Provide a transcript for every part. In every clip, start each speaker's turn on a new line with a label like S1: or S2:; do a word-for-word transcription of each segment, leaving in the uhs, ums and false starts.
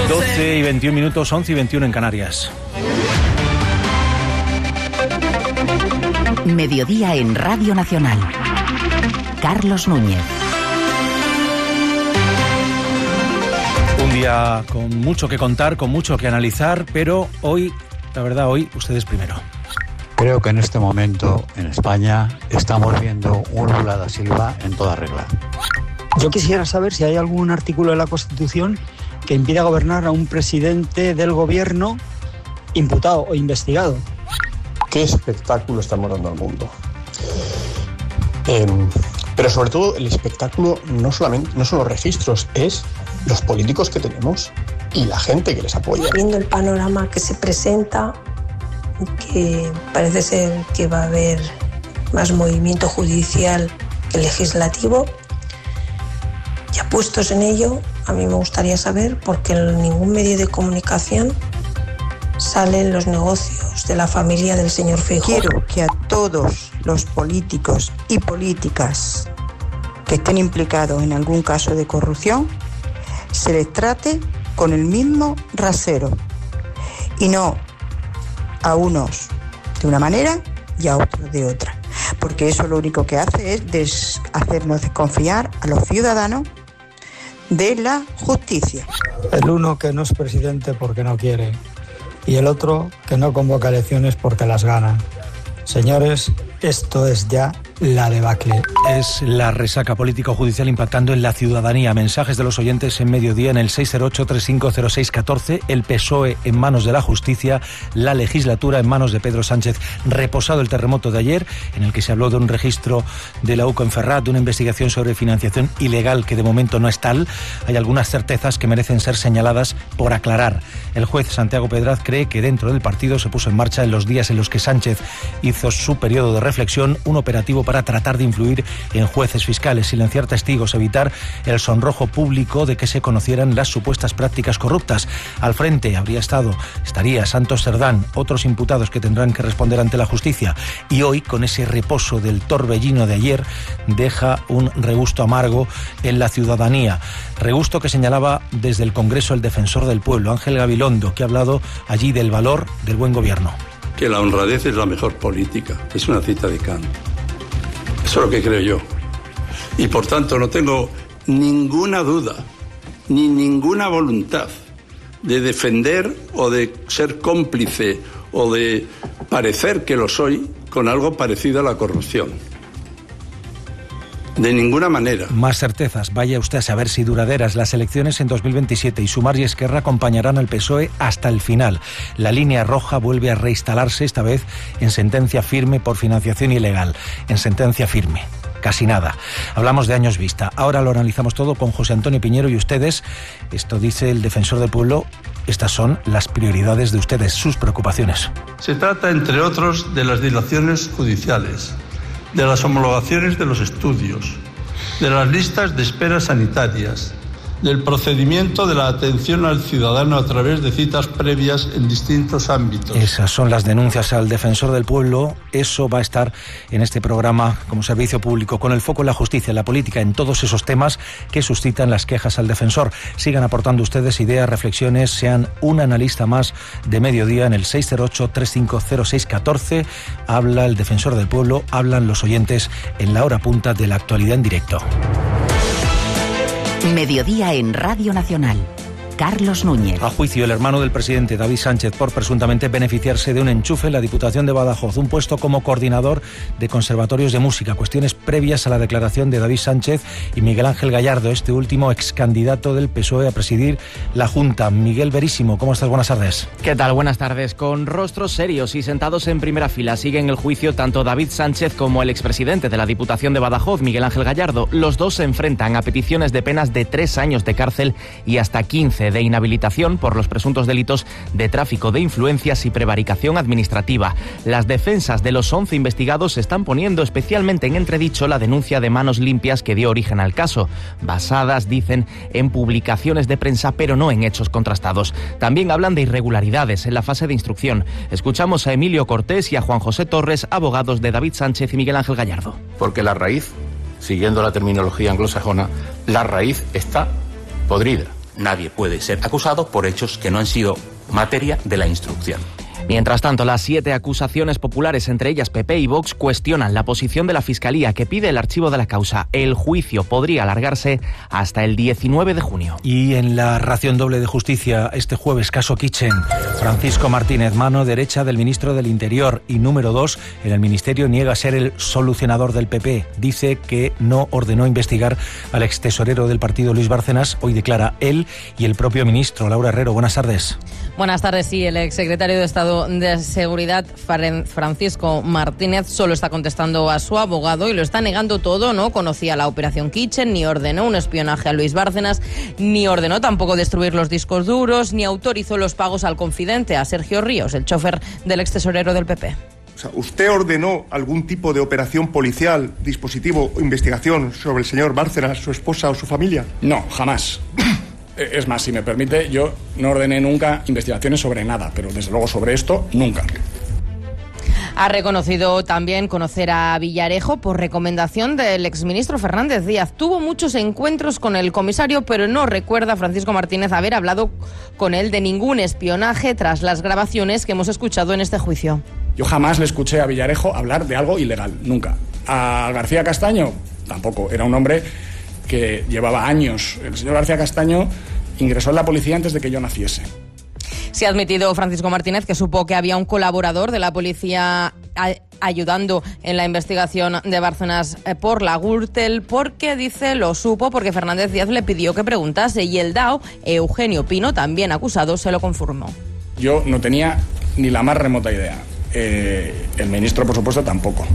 S1: doce y veintiún minutos, once y veintiuno en Canarias.
S2: Mediodía en Radio Nacional. Carlos Núñez.
S1: Un día con mucho que contar, con mucho que analizar, pero hoy, la verdad, hoy ustedes primero.
S3: Creo que en este momento en España estamos viendo un Lula da Silva en toda regla.
S4: Yo quisiera saber si hay algún artículo de la Constitución que impida gobernar a un presidente del gobierno imputado o investigado.
S5: ¿Qué espectáculo estamos dando al mundo? Eh, pero sobre todo el espectáculo no solamente no son los registros, es los políticos que tenemos y la gente que les apoya.
S6: Viendo el panorama que se presenta, que parece ser que va a haber más movimiento judicial que legislativo, ya puestos en ello, a mí me gustaría saber por qué en ningún medio de comunicación salen los negocios de la familia del señor Feijóo.
S7: Quiero que a todos los políticos y políticas que estén implicados en algún caso de corrupción se les trate con el mismo rasero y no a unos de una manera y a otros de otra, porque eso lo único que hace es des- hacernos desconfiar a los ciudadanos de la justicia.
S4: El uno que no es presidente porque no quiere y el otro que no convoca elecciones porque las gana. Señores, esto es ya la debacle.
S1: Es la resaca político-judicial impactando en la ciudadanía. Mensajes de los oyentes en mediodía en el seis cero ocho, tres cinco cero seis uno cuatro. El P S O E en manos de la justicia, la legislatura en manos de Pedro Sánchez. Reposado el terremoto de ayer, en el que se habló de un registro de la U C O en Ferrat, de una investigación sobre financiación ilegal que de momento no es tal. Hay algunas certezas que merecen ser señaladas por aclarar. El juez Santiago Pedraz cree que dentro del partido se puso en marcha en los días en los que Sánchez hizo su periodo de reflexión un operativo para tratar de influir en jueces fiscales, silenciar testigos, evitar el sonrojo público de que se conocieran las supuestas prácticas corruptas. Al frente habría estado, estaría Santos Cerdán, otros imputados que tendrán que responder ante la justicia. Y hoy, con ese reposo del torbellino de ayer, deja un regusto amargo en la ciudadanía. Regusto que señalaba desde el Congreso el defensor del pueblo, Ángel Gabilondo, que ha hablado allí del valor del buen gobierno.
S8: Que la honradez es la mejor política. Es una cita de Kant. Eso es lo que creo yo. Y por tanto no tengo ninguna duda, ni ninguna voluntad de defender o de ser cómplice o de parecer que lo soy con algo parecido a la corrupción. De ninguna manera.
S1: Más certezas, vaya usted a saber si duraderas. Las elecciones en dos mil veintisiete y Sumar y Esquerra acompañarán al P S O E hasta el final. La línea roja vuelve a reinstalarse, esta vez en sentencia firme por financiación ilegal. En sentencia firme. Casi nada. Hablamos de años vista. Ahora lo analizamos todo con José Antonio Piñero y ustedes. Esto dice el defensor del pueblo. Estas son las prioridades de ustedes, sus preocupaciones.
S8: Se trata, entre otros, de las dilaciones judiciales, de las homologaciones de los estudios, de las listas de espera sanitarias, del procedimiento de la atención al ciudadano a través de citas previas en distintos ámbitos.
S1: Esas son las denuncias al defensor del pueblo. Eso va a estar en este programa como servicio público, con el foco en la justicia, en la política, en todos esos temas que suscitan las quejas al defensor. Sigan aportando ustedes ideas, reflexiones, sean un analista más de mediodía en el seis cero ocho, tres cinco cero seis uno cuatro. Habla el defensor del pueblo, hablan los oyentes en la hora punta de la actualidad en directo.
S2: Mediodía en Radio Nacional. Carlos Núñez.
S1: A juicio el hermano del presidente, David Sánchez, por presuntamente beneficiarse de un enchufe en la Diputación de Badajoz, un puesto como coordinador de conservatorios de música, cuestiones previas a la declaración de David Sánchez y Miguel Ángel Gallardo, este último ex candidato del P S O E a presidir la Junta. Miguel Verísimo, ¿cómo estás? Buenas tardes.
S9: ¿Qué tal? Buenas tardes. Con rostros serios y sentados en primera fila siguen el juicio tanto David Sánchez como el expresidente de la Diputación de Badajoz, Miguel Ángel Gallardo. Los dos se enfrentan a peticiones de penas de tres años de cárcel y hasta quince de inhabilitación por los presuntos delitos de tráfico de influencias y prevaricación administrativa. Las defensas de los once investigados están poniendo especialmente en entredicho la denuncia de manos limpias que dio origen al caso, basadas, dicen, en publicaciones de prensa pero no en hechos contrastados. También hablan de irregularidades en la fase de instrucción. Escuchamos a Emilio Cortés y a Juan José Torres, abogados de David Sánchez y Miguel Ángel Gallardo.
S10: Porque la raíz, siguiendo la terminología anglosajona, la raíz está podrida. nadie puede ser acusado por hechos que no han sido materia de la instrucción.
S9: Mientras tanto, las siete acusaciones populares, entre ellas P P y Vox, cuestionan la posición de la Fiscalía, que pide el archivo de la causa. El juicio podría alargarse hasta el diecinueve de junio.
S1: Y en la ración doble de justicia, este jueves, caso Kitchen, Francisco Martínez, mano derecha del ministro del Interior y número dos en el ministerio, niega ser el solucionador del P P. Dice que no ordenó investigar al extesorero del partido, Luis Bárcenas. Hoy declara él y el propio ministro. Laura Herrero, buenas tardes.
S11: Buenas tardes. Sí, el exsecretario de Estado de Seguridad, Francisco Martínez, solo está contestando a su abogado y lo está negando todo. No conocía la operación Kitchen, ni ordenó un espionaje a Luis Bárcenas, ni ordenó tampoco destruir los discos duros, ni autorizó los pagos al confidente, a Sergio Ríos, el chofer del extesorero del P P.
S12: O sea, ¿usted ordenó algún tipo de operación policial, dispositivo o investigación sobre el señor Bárcenas, su esposa o su familia?
S13: No, jamás. Es más, si me permite, yo no ordené nunca investigaciones sobre nada, pero desde luego sobre esto, nunca.
S11: Ha reconocido también conocer a Villarejo por recomendación del exministro Fernández Díaz. Tuvo muchos encuentros con el comisario, pero no recuerda Francisco Martínez haber hablado con él de ningún espionaje tras las grabaciones que hemos escuchado en este juicio.
S13: Yo jamás le escuché a Villarejo hablar de algo ilegal, nunca. A García Castaño, tampoco. Era un hombre que llevaba años. El señor García Castaño ingresó en la policía antes de que yo naciese.
S11: Se ha admitido Francisco Martínez que supo que había un colaborador de la policía ayudando en la investigación de Bárcenas por la Gürtel, porque, dice, lo supo porque Fernández Díaz le pidió que preguntase y el D A O, Eugenio Pino, también acusado, se lo confirmó.
S13: Yo no tenía ni la más remota idea. Eh, el ministro, por supuesto, tampoco.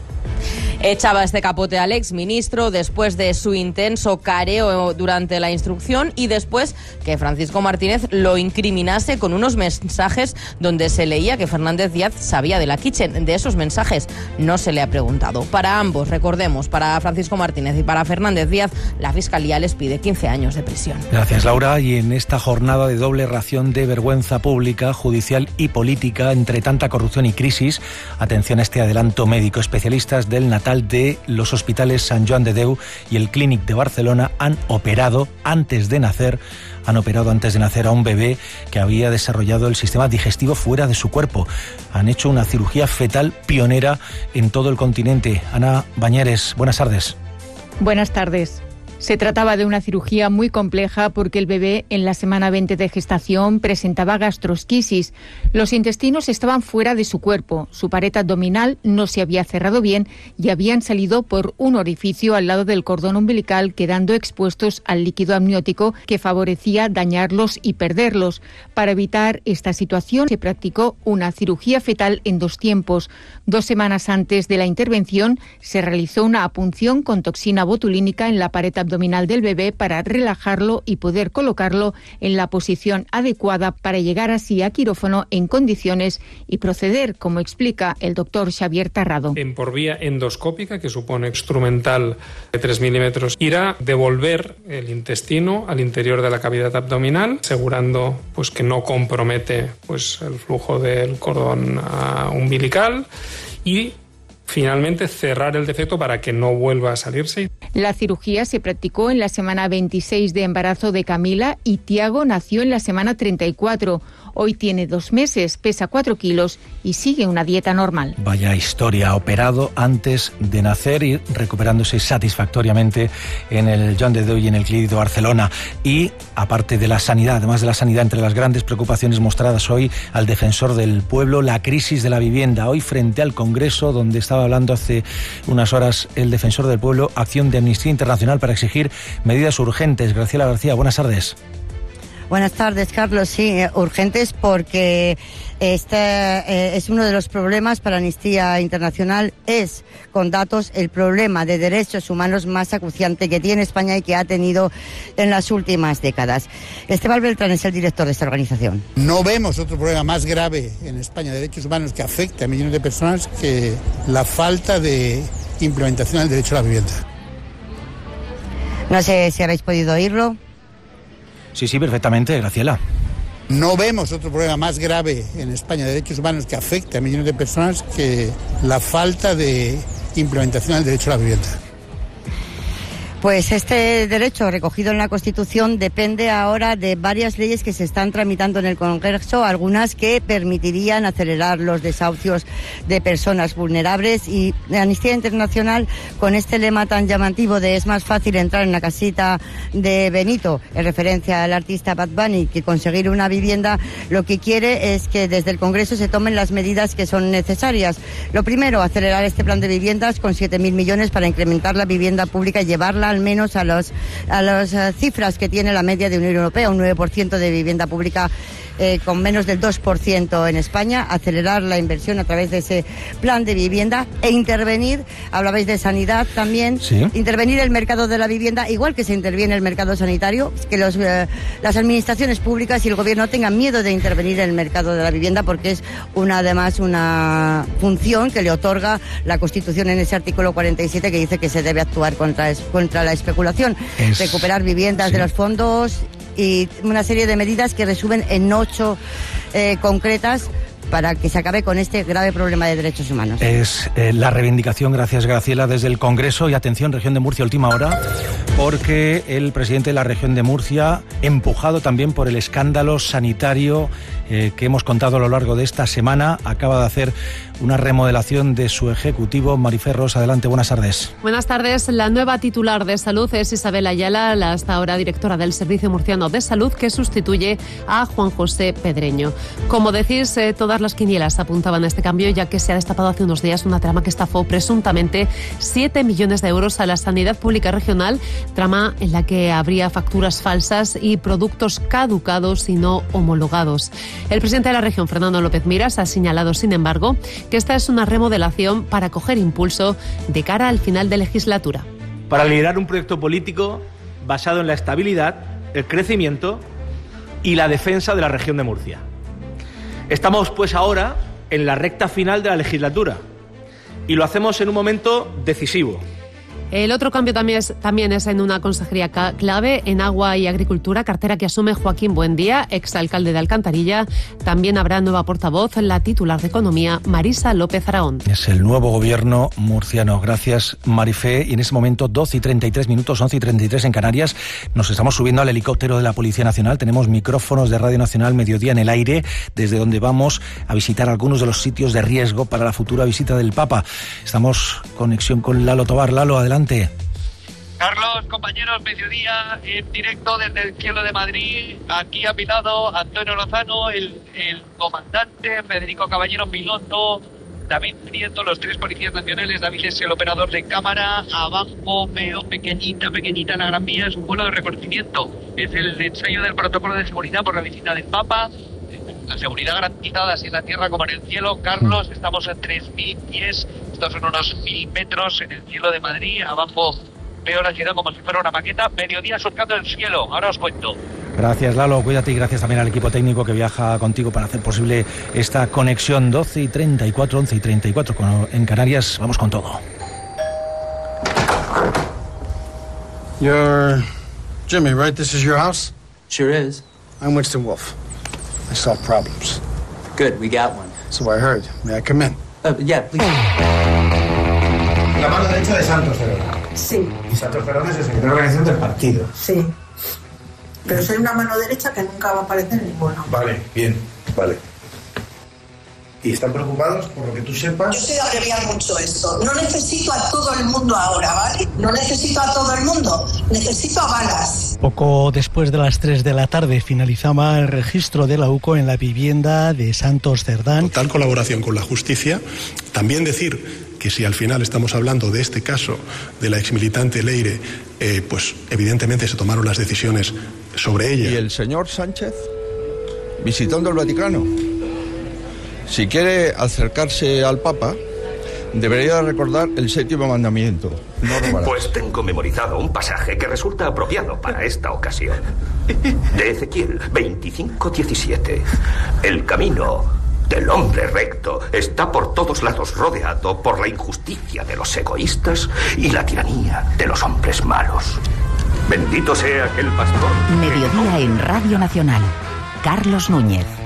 S11: Echaba este capote al exministro después de su intenso careo durante la instrucción y después que Francisco Martínez lo incriminase con unos mensajes donde se leía que Fernández Díaz sabía de la Kitchen. De esos mensajes no se le ha preguntado. Para ambos, recordemos, para Francisco Martínez y para Fernández Díaz, la Fiscalía les pide quince años de prisión.
S1: Gracias, Laura. Y en esta jornada de doble ración de vergüenza pública, judicial y política, entre tanta corrupción y crisis, atención a este adelanto médico. Especialistas del natal de los hospitales Sant Joan de Déu y el Clínic de Barcelona han operado antes de nacer han operado antes de nacer a un bebé que había desarrollado el sistema digestivo fuera de su cuerpo. Han hecho una cirugía fetal pionera en todo el continente. Ana Bañeres, buenas tardes.
S14: Buenas tardes. Se trataba de una cirugía muy compleja porque el bebé en la semana veinte de gestación presentaba gastrosquisis. Los intestinos estaban fuera de su cuerpo, su pared abdominal no se había cerrado bien y habían salido por un orificio al lado del cordón umbilical, quedando expuestos al líquido amniótico que favorecía dañarlos y perderlos. Para evitar esta situación se practicó una cirugía fetal en dos tiempos. Dos semanas antes de la intervención se realizó una apunción con toxina botulínica en la pared abdominal abdominal del bebé para relajarlo y poder colocarlo en la posición adecuada para llegar así a quirófano en condiciones y proceder, como explica el doctor Xavier Tarrado.
S15: En por vía endoscópica, que supone instrumental de tres milímetros, irá devolver el intestino al interior de la cavidad abdominal, asegurando pues que no compromete pues el flujo del cordón uh, umbilical y finalmente cerrar el defecto para que no vuelva a salirse.
S14: La cirugía se practicó en la semana veintiséis de embarazo de Camila y Tiago nació en la semana treinta y cuatro. Hoy tiene dos meses, pesa cuatro kilos y sigue una dieta normal.
S1: Vaya historia, operado antes de nacer y recuperándose satisfactoriamente en el Joan de Déu y en el Clínic de Barcelona. Y aparte de la sanidad, además de la sanidad, entre las grandes preocupaciones mostradas hoy al defensor del pueblo, la crisis de la vivienda. Hoy frente al Congreso, donde estaba hablando hace unas horas el defensor del pueblo, acción de Amnistía Internacional para exigir medidas urgentes. Graciela García, buenas tardes.
S16: Buenas tardes, Carlos. Sí, urgentes porque este eh, es uno de los problemas para Amnistía Internacional. Es, con datos, el problema de derechos humanos más acuciante que tiene España y que ha tenido en las últimas décadas. Esteban Beltrán es el director de esta organización.
S17: No vemos otro problema más grave en España de derechos humanos que afecta a millones de personas que la falta de implementación del derecho a la vivienda.
S16: No sé si habéis podido oírlo.
S1: Sí, sí, perfectamente, Graciela.
S17: No vemos otro problema más grave en España de derechos humanos que afecta a millones de personas que la falta de implementación del derecho a la vivienda.
S16: Pues este derecho recogido en la Constitución depende ahora de varias leyes que se están tramitando en el Congreso, algunas que permitirían acelerar los desahucios de personas vulnerables, y Amnistía Internacional, con este lema tan llamativo de es más fácil entrar en la casita de Benito, en referencia al artista Bad Bunny, que conseguir una vivienda, lo que quiere es que desde el Congreso se tomen las medidas que son necesarias. Lo primero, acelerar este plan de viviendas con siete mil millones para incrementar la vivienda pública y llevarla al menos a los a las uh, cifras que tiene la media de Unión Europea, un nueve por ciento de vivienda pública eh, con menos del dos por ciento en España, acelerar la inversión a través de ese plan de vivienda e intervenir, hablabais de sanidad también,
S1: sí.
S16: intervenir el mercado de la vivienda, igual que se interviene el mercado sanitario, que los, eh, las administraciones públicas y el gobierno tengan miedo de intervenir en el mercado de la vivienda, porque es una además una función que le otorga la Constitución en ese artículo cuarenta y siete, que dice que se debe actuar contra, contra la especulación, es... recuperar viviendas sí. de los fondos y una serie de medidas que resumen en ocho eh, concretas para que se acabe con este grave problema de derechos humanos.
S1: Es eh, la reivindicación, gracias Graciela, desde el Congreso. Y atención, región de Murcia, última hora, porque el presidente de la región de Murcia, empujado también por el escándalo sanitario eh, que hemos contado a lo largo de esta semana, acaba de hacer una remodelación de su ejecutivo. Marifer Ros, adelante, buenas tardes.
S18: Buenas tardes. La nueva titular de Salud es Isabel Ayala, la hasta ahora directora del Servicio Murciano de Salud, que sustituye a Juan José Pedreño. Como decís, eh, todas las quinielas apuntaban a este cambio, ya que se ha destapado hace unos días una trama que estafó presuntamente siete millones de euros a la sanidad pública regional, trama en la que habría facturas falsas y productos caducados y no homologados. El presidente de la región, Fernando López Miras, ha señalado, sin embargo, que esta es una remodelación para coger impulso de cara al final de legislatura.
S19: Para liderar un proyecto político basado en la estabilidad, el crecimiento y la defensa de la región de Murcia. Estamos pues ahora en la recta final de la legislatura y lo hacemos en un momento decisivo.
S18: El otro cambio también es, también es en una consejería clave, en Agua y Agricultura, cartera que asume Joaquín Buendía, exalcalde de Alcantarilla. También habrá nueva portavoz, la titular de Economía, Marisa López Araón.
S1: Es el nuevo gobierno murciano. Gracias, Marifé. Y en ese momento, doce y treinta y tres minutos, once y treinta y tres en Canarias, nos estamos subiendo al helicóptero de la Policía Nacional. Tenemos micrófonos de Radio Nacional Mediodía en el aire, desde donde vamos a visitar algunos de los sitios de riesgo para la futura visita del Papa. Estamos en conexión con Lalo Tobar. Lalo, adelante.
S20: Carlos, compañeros, mediodía en directo desde el cielo de Madrid. Aquí a mi lado Antonio Lozano, el, el comandante, Federico Caballero, piloto, David Prieto, los tres policías nacionales. David es el operador de cámara. Abajo veo pequeñita, pequeñita la Gran Vía, es un vuelo de reconocimiento. Es el ensayo del protocolo de seguridad por la visita del Papa. La seguridad garantizada así en la tierra como en el cielo. Carlos, estamos en tres mil pies, estos son unos mil metros en el cielo de Madrid. Abajo veo la ciudad como si fuera una maqueta. Mediodía surcando el cielo, ahora os cuento.
S1: Gracias, Lalo, cuídate, y gracias también al equipo técnico que viaja contigo para hacer posible esta conexión. Doce y treinta y cuatro, once y treinta y cuatro en Canarias, vamos con todo.
S21: You're Jimmy, right? This is your house?
S22: Sure is.
S21: I'm Winston Wolfe. I solve problems.
S22: Good, we got one.
S21: So I heard. May I come in?
S22: Uh, yeah, please.
S21: La mano derecha de Santos Cerdán.
S23: Sí.
S21: Y Santos Cerdán es el secretario de organización del partido.
S23: Sí. Pero soy una mano derecha que nunca va a aparecer en ninguno.
S21: Vale, bien, vale. ¿Y están preocupados por lo que tú sepas?
S23: Yo sé abreviar mucho esto. No necesito a todo el mundo ahora, ¿vale? No necesito a todo el mundo. Necesito a balas.
S24: Poco después de las tres de la tarde finalizaba el registro de la U C O en la vivienda de Santos Cerdán.
S25: Total colaboración con la justicia. También decir que si al final estamos hablando de este caso de la exmilitante Leire, eh, pues evidentemente se tomaron las decisiones sobre ella.
S26: ¿Y el señor Sánchez? Visitando el Vaticano. Si quiere acercarse al Papa, debería recordar el séptimo mandamiento. No robarás.
S27: Pues tengo memorizado un pasaje que resulta apropiado para esta ocasión. De Ezequiel veinticinco diecisiete. El camino del hombre recto está por todos lados rodeado por la injusticia de los egoístas y la tiranía de los hombres malos. Bendito sea aquel pastor.
S2: Mediodía en Radio Nacional. Carlos Núñez.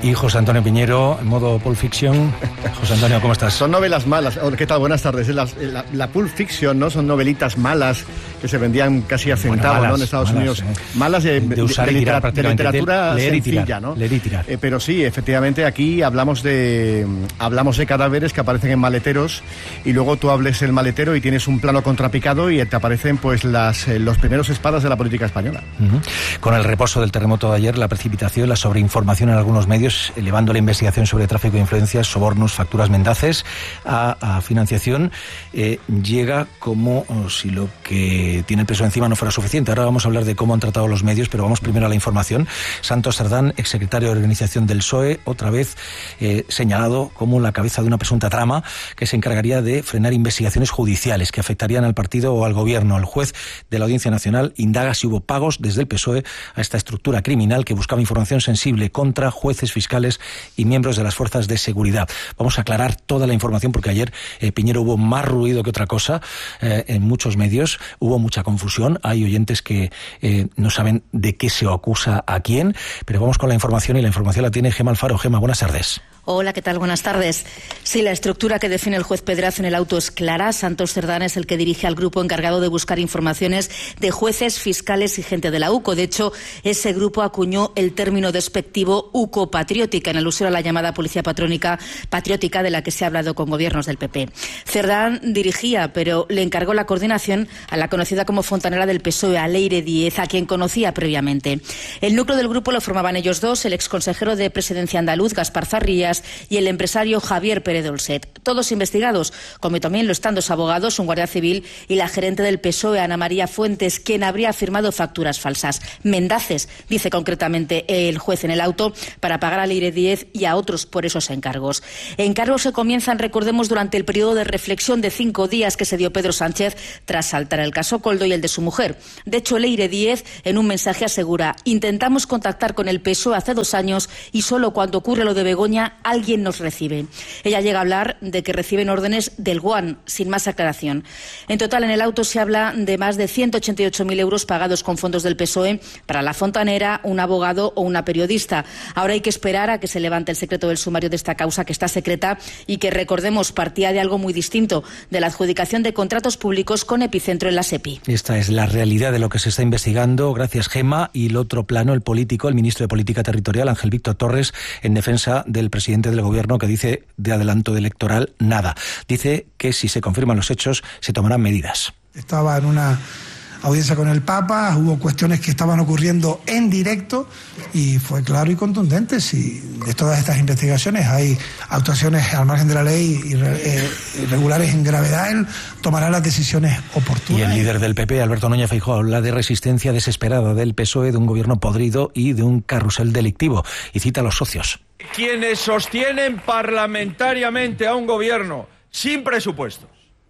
S1: Y José Antonio Piñero, en modo Pulp Fiction. José Antonio, ¿cómo estás?
S3: Son novelas malas. ¿Qué tal? Buenas tardes. La, la, la Pulp Fiction, ¿no? Son novelitas malas que se vendían casi a centavo, bueno, ¿no? En Estados malas, Unidos. Eh. Malas de, de, usar de, y tirar, de, de literatura leer sencilla, y tirar, ¿no?
S1: Leer y tirar.
S3: Eh, pero sí, efectivamente, aquí hablamos de hablamos de cadáveres que aparecen en maleteros y luego tú hables el maletero y tienes un plano contrapicado y te aparecen pues las eh, los primeros espadas de la política española.
S1: Uh-huh. Con el reposo del terremoto de ayer, la precipitación, la sobreinformación en algunos medios, elevando la investigación sobre tráfico de influencias, sobornos, facturas mendaces a, a financiación, eh, llega como oh, si lo que tiene el peso encima no fuera suficiente. Ahora vamos a hablar de cómo han tratado los medios, pero vamos primero a la información. Santos Cerdán, exsecretario de organización del P S O E, otra vez eh, señalado como la cabeza de una presunta trama que se encargaría de frenar investigaciones judiciales que afectarían al partido o al gobierno. El juez de la Audiencia Nacional indaga si hubo pagos desde el P S O E a esta estructura criminal que buscaba información sensible contra jueces, fiscales y miembros de las fuerzas de seguridad. Vamos a aclarar toda la información porque ayer, eh, Piñero, hubo más ruido que otra cosa eh, en muchos medios, hubo mucha confusión, hay oyentes que eh, no saben de qué se acusa a quién, pero vamos con la información y la información la tiene Gema Alfaro. Gema, buenas tardes.
S4: Hola, ¿qué tal? Buenas tardes. Sí, la estructura que define el juez Pedraza en el auto es clara. Santos Cerdán es el que dirige al grupo encargado de buscar informaciones de jueces, fiscales y gente de la U C O. De hecho, ese grupo acuñó el término despectivo U C O patriótica en alusión a la llamada policía patrónica patriótica de la que se ha hablado con gobiernos del P P. Cerdán dirigía, pero le encargó la coordinación a la conocida como fontanera del P S O E, a Leire Díez, a quien conocía previamente. El núcleo del grupo lo formaban ellos dos, el exconsejero de Presidencia andaluz, Gaspar Zarrillas, y el empresario Javier Pérez Dolcet. Todos investigados, como también lo están dos abogados, un guardia civil y la gerente del P S O E, Ana María Fuentes, quien habría firmado facturas falsas. Mendaces, dice concretamente el juez en el auto, para pagar a Leire Díez y a otros por esos encargos. Encargos que comienzan, recordemos, durante el periodo de reflexión de cinco días que se dio Pedro Sánchez tras saltar el caso Coldo y el de su mujer. De hecho, Leire Díez, en un mensaje, asegura: intentamos contactar con el P S O E hace dos años y solo cuando ocurre lo de Begoña alguien nos recibe. Ella llega a hablar de que reciben órdenes del G U A N, sin más aclaración. En total, en el auto se habla de más de ciento ochenta y ocho mil euros pagados con fondos del P S O E para la fontanera, un abogado o una periodista. Ahora hay que esperar a que se levante el secreto del sumario de esta causa, que está secreta y que, recordemos, partía de algo muy distinto, de la adjudicación de contratos públicos con epicentro en la SEPI.
S1: Esta es la realidad de lo que se está investigando. Gracias, Gema. Y el otro plano, el político, el ministro de Política Territorial, Ángel Víctor Torres, en defensa del presidente del gobierno, que dice de adelanto electoral nada. Dice que si se confirman los hechos se tomarán medidas.
S5: Estaba en una audiencia con el Papa, hubo cuestiones que estaban ocurriendo en directo y fue claro y contundente. Si de todas estas investigaciones hay actuaciones al margen de la ley irregulares en gravedad, él tomará las decisiones oportunas.
S1: Y el líder del P P, Alberto Núñez Feijóo, habla de resistencia desesperada del P S O E, de un gobierno podrido y de un carrusel delictivo, y cita a los socios.
S6: Quienes sostienen parlamentariamente a un gobierno sin presupuestos,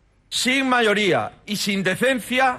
S6: sin mayoría y sin decencia,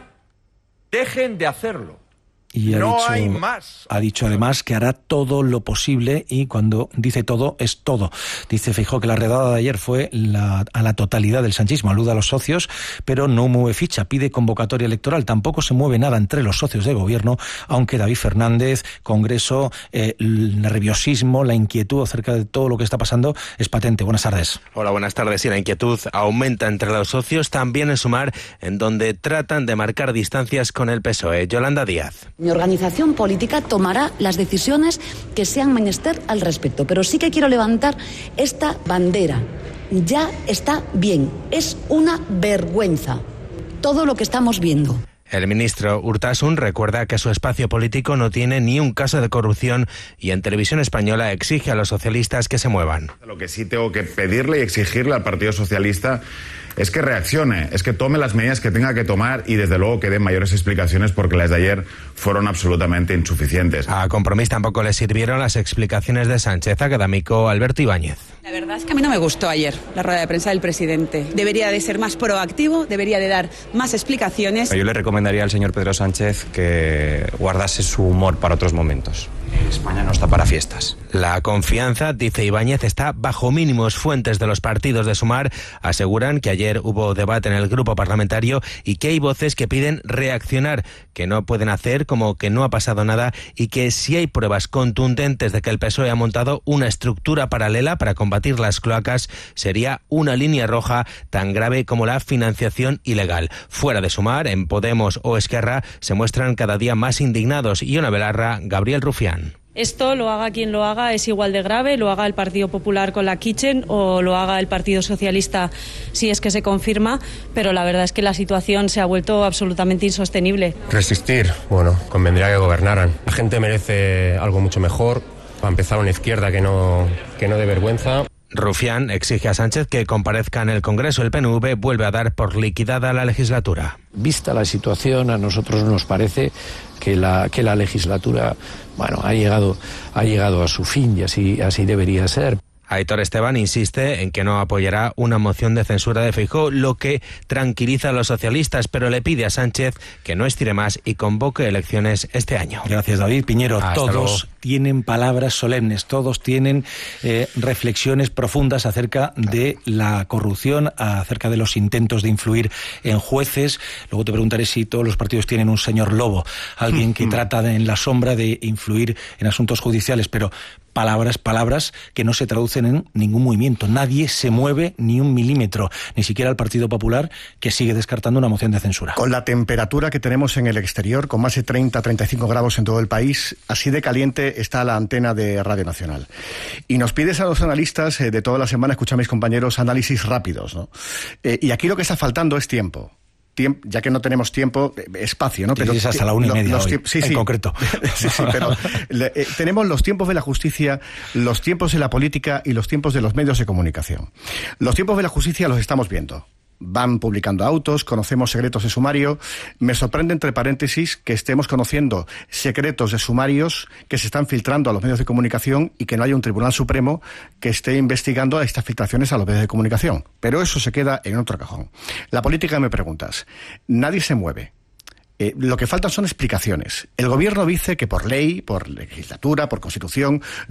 S6: dejen de hacerlo.
S1: Y ha
S6: no
S1: dicho,
S6: hay más.
S1: Ha dicho además que hará todo lo posible, y cuando dice todo, es todo. Dice Feijóo que la redada de ayer fue la, a la totalidad del sanchismo, alude a los socios, pero no mueve ficha, pide convocatoria electoral. Tampoco se mueve nada entre los socios de gobierno, aunque David Fernández, Congreso, eh, el nerviosismo, la inquietud acerca de todo lo que está pasando es patente. Buenas tardes.
S7: Hola, buenas tardes. Y la inquietud aumenta entre los socios, también en Sumar, en donde tratan de marcar distancias con el P S O E. Yolanda Díaz.
S8: Mi organización política tomará las decisiones que sean menester al respecto, pero sí que quiero levantar esta bandera. Ya está bien, es una vergüenza todo lo que estamos viendo.
S7: El ministro Urtasun recuerda que su espacio político no tiene ni un caso de corrupción y en Televisión Española exige a los socialistas que se muevan.
S10: Lo que sí tengo que pedirle y exigirle al Partido Socialista es que reaccione, es que tome las medidas que tenga que tomar y desde luego que dé mayores explicaciones, porque las de ayer fueron absolutamente insuficientes.
S7: A Compromís tampoco le sirvieron las explicaciones de Sánchez. Académico Alberto Ibáñez.
S28: La
S9: verdad es que a mí no me gustó ayer la rueda de prensa del presidente. Debería de ser más proactivo, debería de dar más explicaciones.
S11: Yo le recomendaría al señor Pedro Sánchez que guardase su humor para otros momentos. España no está para fiestas.
S7: La confianza, dice Ibáñez, está bajo mínimos. Fuentes de los partidos de Sumar aseguran que ayer hubo debate en el grupo parlamentario y que hay voces que piden reaccionar, que no pueden hacer como que no ha pasado nada y que si hay pruebas contundentes de que el P S O E ha montado una estructura paralela para combatir las cloacas, sería una línea roja tan grave como la financiación ilegal. Fuera de Sumar, en Podemos o Esquerra, se muestran cada día más indignados. Iona Belarra, Gabriel Rufián.
S12: Esto lo haga quien lo haga es igual de grave, lo haga el Partido Popular con la Kitchen o lo haga el Partido Socialista si es que se confirma, pero la verdad es que la situación se ha vuelto absolutamente insostenible.
S13: Resistir, bueno, convendría que gobernaran. La gente merece algo mucho mejor, para empezar una izquierda que no, que no dé vergüenza.
S7: Rufián exige a Sánchez que comparezca en el Congreso. El P N V vuelve a dar por liquidada la legislatura.
S14: Vista la situación, a nosotros nos parece que la, que la legislatura, bueno, ha llegado, ha llegado a su fin y así, así debería ser.
S7: Aitor Esteban insiste en que no apoyará una moción de censura de Feijóo, lo que tranquiliza a los socialistas, pero le pide a Sánchez que no estire más y convoque elecciones este año.
S1: Gracias, David. Piñero,
S7: Hasta
S1: todos
S7: luego.
S1: tienen palabras solemnes, todos tienen eh, reflexiones profundas acerca de la corrupción, acerca de los intentos de influir en jueces. Luego te preguntaré si todos los partidos tienen un señor lobo, alguien que trata de, en la sombra de influir en asuntos judiciales, pero palabras, palabras que no se traducen en ningún movimiento. Nadie se mueve ni un milímetro, ni siquiera el Partido Popular, que sigue descartando una moción de censura.
S3: Con la temperatura que tenemos en el exterior, con más de treinta a treinta y cinco grados en todo el país, así de caliente está la antena de Radio Nacional. Y nos pides a los analistas eh, de toda la semana, escucha a mis compañeros, análisis rápidos, ¿no? Eh, y aquí lo que está faltando es tiempo. Tiempo, ya que no tenemos tiempo, espacio, ¿no?
S1: Pero es hasta la una y media
S3: los,
S1: hoy,
S3: sí,
S1: en
S3: sí.
S1: concreto.
S3: sí, sí, pero le, eh, tenemos los tiempos de la justicia, los tiempos de la política y los tiempos de los medios de comunicación. Los tiempos de la justicia los estamos viendo. Van publicando autos, conocemos secretos de sumario. Me sorprende, entre paréntesis, que estemos conociendo secretos de sumarios que se están filtrando a los medios de comunicación y que no haya un Tribunal Supremo que esté investigando estas filtraciones a los medios de comunicación. Pero eso se queda en otro cajón. La política, me preguntas, nadie se mueve. Eh, lo que faltan son explicaciones. El gobierno dice que por ley, por legislatura, por constitución,